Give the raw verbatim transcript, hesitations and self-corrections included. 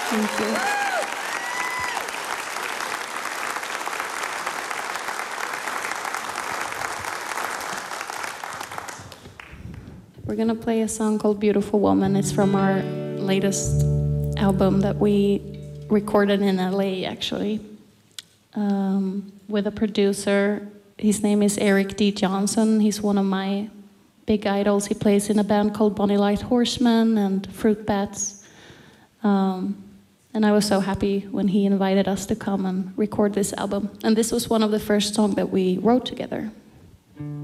Thank you. We're gonna play a song called Beautiful Woman. It's from our latest album that we recorded in L A, actually, um, with a producer. His name is Eric D. Johnson. He's one of my big idols. He plays in a band called Bonnie Light Horseman and Fruit Bats. Um, and I was so happy when he invited us to come and record this album. And this was one of the first songs that we wrote together.